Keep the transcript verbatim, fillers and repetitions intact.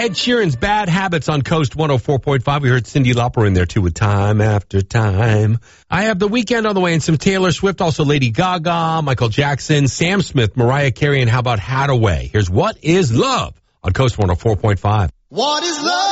Ed Sheeran's Bad Habits on Coast one oh four point five. We heard Cyndi Lauper in there, too, with Time After Time. I have The Weeknd on the way and some Taylor Swift, also Lady Gaga, Michael Jackson, Sam Smith, Mariah Carey, and how about Hathaway? Here's What Is Love on Coast one oh four point five. What is love?